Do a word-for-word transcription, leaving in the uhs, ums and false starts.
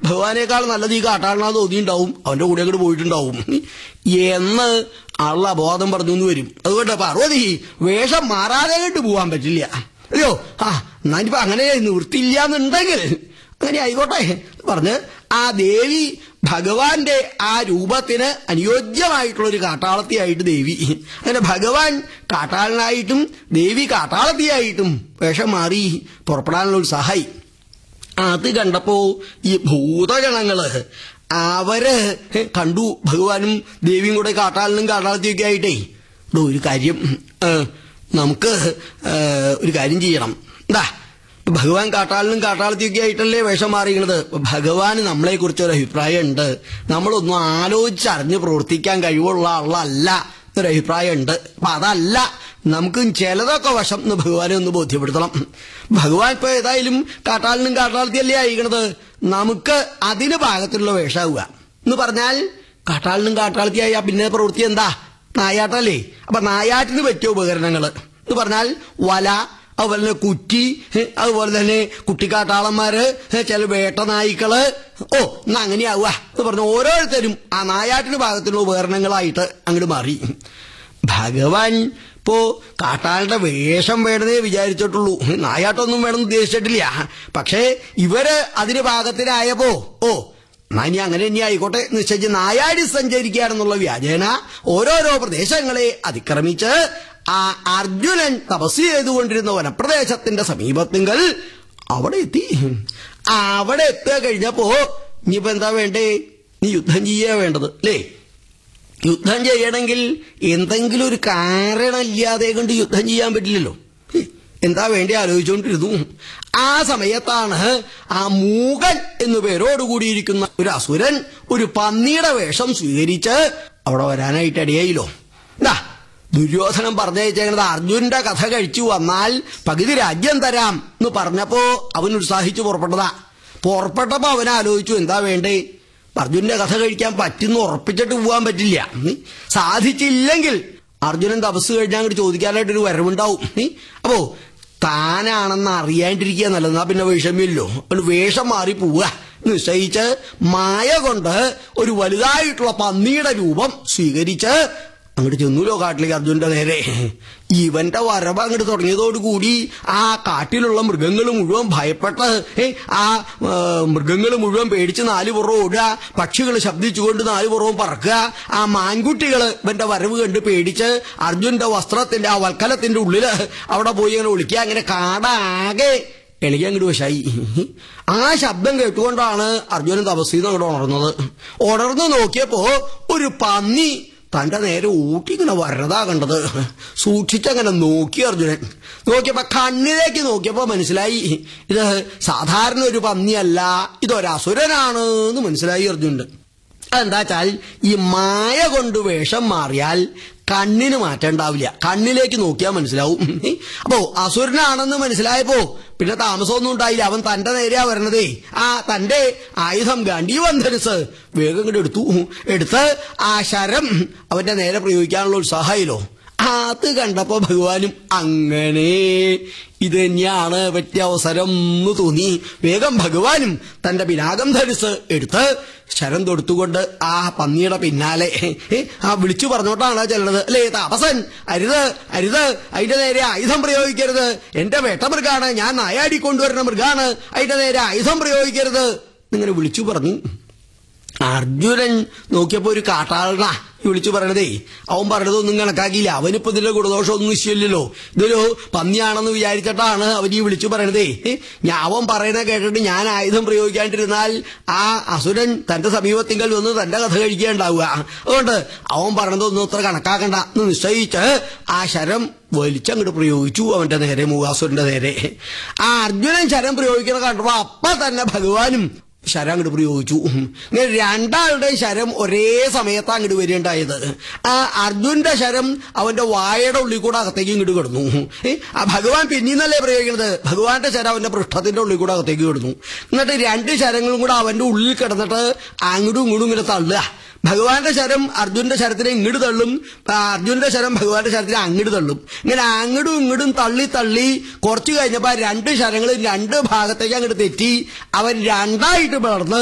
ഭഗവാനേക്കാൾ നല്ലത് ഈ കാട്ടാളനാന്ന് തോന്നിയിട്ടുണ്ടാവും, അവന്റെ കൂടെ അങ്ങോട്ട് പോയിട്ടുണ്ടാവും എന്ന് ആളുടെ അബോധം പറഞ്ഞു എന്ന് വരും. അതുകൊണ്ട് പാർവതി വേഷം മാറാതെ കേട്ട് പോവാൻ പറ്റില്ല. അയ്യോ ആ എന്നാനിപ്പോ അങ്ങനെ നിവൃത്തിയില്ല എന്നുണ്ടെങ്കിൽ അങ്ങനെ ആയിക്കോട്ടെ പറഞ്ഞ് ആ ദേവി ഭഗവാന്റെ ആ രൂപത്തിന് അനുയോജ്യമായിട്ടുള്ളൊരു കാട്ടാളത്തിയായിട്ട് ദേവി, അങ്ങനെ ഭഗവാൻ കാട്ടാളനായിട്ടും ദേവി കാട്ടാളത്തിയായിട്ടും വേഷം മാറി പുറപ്പെടാനുള്ള ഉത്സാഹമായി. അത് കണ്ടപ്പോ ഈ ഭൂതഗണങ്ങള് അവര് കണ്ടു ഭഗവാനും ദേവിയും കൂടെ കാട്ടാളനും കാട്ടാളത്തിയൊക്കെ ആയിട്ടേ, ഒരു കാര്യം നമുക്ക് ഒരു കാര്യം ചെയ്യണം. എന്താ, ഭഗവാൻ കാട്ടാളനും കാട്ടാളത്തിയൊക്കെ ആയിട്ടല്ലേ വേഷം മാറിയത്. ഭഗവാന് നമ്മളെ കുറിച്ചൊരു അഭിപ്രായം ഉണ്ട്, നമ്മളൊന്നും ആലോചിച്ചറിഞ്ഞ് പ്രവർത്തിക്കാൻ കഴിവുള്ള ആളല്ല എന്നൊരു അഭിപ്രായം ഉണ്ട്. അപ്പൊ അതല്ല, നമുക്ക് ചിലതൊക്കെ വശം എന്ന് ഭഗവാനെ ഒന്ന് ബോധ്യപ്പെടുത്തണം. ഭഗവാൻ ഇപ്പൊ ഏതായാലും കാട്ടാളനും കാട്ടാളത്തിയല്ലേ അയക്കണത്, നമുക്ക് അതിന് പാകത്തിലുള്ള വേഷമാവുക എന്ന് പറഞ്ഞാൽ കാട്ടാളനും കാട്ടാളത്തിയായ പിന്നെ പ്രവൃത്തി എന്താ, നായാട്ടല്ലേ. അപ്പൊ നായാട്ടിന് പറ്റിയ ഉപകരണങ്ങൾ എന്ന് പറഞ്ഞാൽ വല, അതുപോലെ തന്നെ കുറ്റി, അതുപോലെ തന്നെ കുട്ടിക്കാട്ടാളന്മാര്, ചില വേട്ട നായ്ക്കള്, ഓ എന്നാ അങ്ങനെയാവുക എന്ന് പറഞ്ഞ ഓരോരുത്തരും ആ നായാട്ടിന് ഭാഗത്തുള്ള ഉപകരണങ്ങളായിട്ട് അങ്ങോട്ട് മാറി. ഭഗവാൻ ഇപ്പോ കാട്ടാളുടെ വേഷം വേണമെന്നേ വിചാരിച്ചിട്ടുള്ളൂ, നായാട്ടൊന്നും വേണമെന്ന് ഉദ്ദേശിച്ചിട്ടില്ല. പക്ഷേ ഇവര് അതിന് പാകത്തിനായപ്പോ ഓ ഇനി അങ്ങനെ ഇനി ആയിക്കോട്ടെ നിശ്ചയിച്ച് നായാടി സഞ്ചരിക്കുകയാണെന്നുള്ള വ്യാജേന ഓരോരോ പ്രദേശങ്ങളെ അതിക്രമിച്ച് ആ അർജുനൻ തപസ് ചെയ്തുകൊണ്ടിരുന്ന വനപ്രദേശത്തിന്റെ സമീപത്തിങ്കൽ അവിടെ എത്തി. അവിടെ എത്തുക കഴിഞ്ഞപ്പോ ഇനിയിപ്പോ എന്താ വേണ്ടേ, നീ യുദ്ധം ചെയ്യാ വേണ്ടത് അല്ലേ. യുദ്ധം ചെയ്യണമെങ്കിൽ എന്തെങ്കിലും ഒരു കാരണമില്ലാതെ കൊണ്ട് യുദ്ധം ചെയ്യാൻ പറ്റില്ലല്ലോ. എന്താ വേണ്ടി ആലോചിച്ചുകൊണ്ടിരുന്നു. ആ സമയത്താണ് ആ മൂകൻ എന്നു പേരോടുകൂടിയിരിക്കുന്ന ഒരു അസുരൻ ഒരു പന്നിയുടെ വേഷം സ്വീകരിച്ച് അവിടെ വരാനായിട്ട് ഇടയായില്ലോ. എന്താ ദുര്യോധനൻ പറഞ്ഞയച്ചേക്കണത്, അർജുനന്റെ കഥ കഴിച്ചു വന്നാൽ പകുതി രാജ്യം തരാം എന്ന് പറഞ്ഞപ്പോ അവൻ ഉത്സാഹിച്ചു പുറപ്പെട്ടതാ. പുറപ്പെട്ടപ്പോ അവൻ ആലോചിച്ചു എന്താ വേണ്ടേ, അർജുനന്റെ കഥ കഴിക്കാൻ പറ്റുന്ന ഉറപ്പിച്ചിട്ട് പോകാൻ പറ്റില്ല. സാധിച്ചില്ലെങ്കിൽ അർജുനൻ തപസ് കഴിഞ്ഞാൽ അങ്ങോട്ട് ചോദിക്കാനായിട്ടൊരു വരവുണ്ടാവും. അപ്പോ താനാണെന്ന് അറിയാണ്ടിരിക്കുക നല്ലത്, പിന്നെ വിഷമില്ലോ. വേഷം മാറി പോവുക നിശ്ചയിച്ച് മായ കൊണ്ട് ഒരു വലുതായിട്ടുള്ള പന്നിയുടെ രൂപം സ്വീകരിച്ച് അങ്ങോട്ട് ചെന്നൂലോ കാട്ടിലേക്ക് അർജുനന്റെ നേരെ. ഇവന്റെ വരവ് അങ്ങോട്ട് തുടങ്ങിയതോടുകൂടി ആ കാട്ടിലുള്ള മൃഗങ്ങൾ മുഴുവൻ ഭയപ്പെട്ട്, ആ മൃഗങ്ങൾ മുഴുവൻ പേടിച്ച് നാല് പുറവും ഓടുക, പക്ഷികൾ ശബ്ദിച്ചുകൊണ്ട് നാല് പുറവും പറക്കുക. ആ മാൻകുട്ടികള് ഇവന്റെ വരവ് കണ്ട് പേടിച്ച് അർജുനന്റെ വസ്ത്രത്തിന്റെ ആ വൽക്കലത്തിന്റെ ഉള്ളില് അവിടെ പോയി അങ്ങനെ ഒളിക്കുക. അങ്ങനെ കാടാകെ എനിക്ക് അങ്ങോട്ട് വശായി. ആ ശബ്ദം കേട്ടുകൊണ്ടാണ് അർജുനൻ തപസ്സിന്ന് അങ്ങോട്ട് ഉണർന്നത്. ഉണർന്നു നോക്കിയപ്പോ ഒരു പന്നി തന്റെ നേരെ ഊട്ടിങ്ങനെ വരതാ കണ്ടത്. സൂക്ഷിച്ചങ്ങനെ നോക്കി അർജുനൻ. നോക്കിയപ്പോ കണ്ണിലേക്ക് നോക്കിയപ്പോ മനസ്സിലായി ഇത് സാധാരണ ഒരു പന്നിയല്ല, ഇതൊരസുരനാണ് എന്ന് മനസ്സിലായി അർജുനൻ. അതെന്താ വെച്ചാൽ ഈ മായ കൊണ്ട് വേഷം മാറിയാൽ കണ്ണിന് മാറ്റം ഉണ്ടാവില്ല, കണ്ണിലേക്ക് നോക്കിയാൽ മനസ്സിലാവും. അപ്പോ അസുരനാണെന്ന് മനസ്സിലായപ്പോ പിന്നെ താമസമൊന്നും ഉണ്ടായില്ല. അവൻ തന്റെ നേരെയാ വരണതേ. ആ തന്റെ ആയുധം ഗാണ്ഡീവധനുസ് വേഗം ഇങ്ങോട്ട് എടുത്തു. എടുത്ത് ആ ശരം അവന്റെ നേരെ പ്രയോഗിക്കാനുള്ള ഉത്സാഹമായില്ലോ. അത് കണ്ടപ്പോ ഭഗവാനും അങ്ങനെ ഇത് തന്നെയാണ് പറ്റിയ അവസരം എന്ന് തോന്നി. വേഗം ഭഗവാനും തന്റെ പിനാകം ധനുസ് എടുത്ത് ശരം തൊടുത്തുകൊണ്ട് ആ പന്നിയുടെ പിന്നാലെ ആ വിളിച്ചു പറഞ്ഞോട്ടാണ് ചെല്ലണത്. അല്ലേ, താപസൻ അരുത് അരുത്, അതിന്റെ നേരെ ആയുധം പ്രയോഗിക്കരുത്, എന്റെ വേട്ടമൃഗാണ്, ഞാൻ നായാടിക്കൊണ്ടുവരുന്ന മൃഗാണ്, അതിന്റെ നേരെ ആയുധം പ്രയോഗിക്കരുത് എന്നിങ്ങനെ വിളിച്ചു പറഞ്ഞു. അർജുനൻ നോക്കിയപ്പോ ഒരു കാട്ടാളനാ വിളിച്ചു പറയണതേ. അവൻ പറഞ്ഞതൊന്നും കണക്കാക്കിയില്ല. അവനിപ്പോ ഇതിലെ ഗുണദോഷമൊന്നും നിശ്ചയില്ലല്ലോ, ഇതൊരു പന്നിയാണെന്ന് വിചാരിച്ചിട്ടാണ് അവൻ ഈ വിളിച്ചു പറയണതേ. ഞാൻ അവൻ പറയുന്ന കേട്ടിട്ട് ഞാൻ ആയുധം പ്രയോഗിക്കാണ്ടിരുന്നാൽ ആ അസുരൻ തന്റെ സമീപത്തിങ്കൽ വന്ന് തന്റെ കഥ കഴിക്കുകയുണ്ടാവുക. അതുകൊണ്ട് അവൻ പറഞ്ഞതൊന്നും അത്ര കണക്കാക്കണ്ട എന്ന് നിശ്ചയിച്ച് ആ ശരം വലിച്ചങ്ങോട്ട് പ്രയോഗിച്ചു അവന്റെ നേരെ, മൂകാസുരന്റെ നേരെ. ആ അർജുനൻ ശരം പ്രയോഗിക്കണ കണ്ടപ്പോ അപ്പൊ തന്നെ ഭഗവാനും ശരം അങ്ങോട്ട് പ്രയോഗിച്ചു. ഇങ്ങനെ രണ്ടാളുടെ ശരം ഒരേ സമയത്ത് അങ്ങോട്ട് വരികയുണ്ടായത്. ആ അർജുനന്റെ ശരം അവന്റെ വായയുടെ ഉള്ളിൽ കൂടെ അകത്തേക്ക് ഇങ്ങോട്ട് കിടന്നു. ആ ഭഗവാൻ പിന്നീന്നല്ലേ പ്രയോഗിക്കുന്നത്, ഭഗവാന്റെ ശരം അവന്റെ പൃഷ്ഠത്തിന്റെ ഉള്ളിൽ കൂടെ അകത്തേക്ക് കിടന്നു. എന്നിട്ട് രണ്ട് ശരങ്ങളും കൂടെ അവന്റെ ഉള്ളിൽ കിടന്നിട്ട് അങ്ങോട്ടും ഇങ്ങോട്ടും ഇങ്ങനെ തള്ളുക. ഭഗവാന്റെ ശരം അർജുനന്റെ ശരത്തിനെ ഇങ്ങോട്ട് തള്ളും, അർജുനന്റെ ശരം ഭഗവാന്റെ ശരത്തിനെ അങ്ങോട്ട് തള്ളും. ഇങ്ങനെ അങ്ങോട്ടും ഇങ്ങോട്ടും തള്ളി തള്ളി കുറച്ചു കഴിഞ്ഞപ്പോ രണ്ട് ശരങ്ങളും രണ്ട് ഭാഗത്തേക്ക് അങ്ങോട്ട് തെറ്റി അവൻ രണ്ടായിട്ട് പിളർന്ന്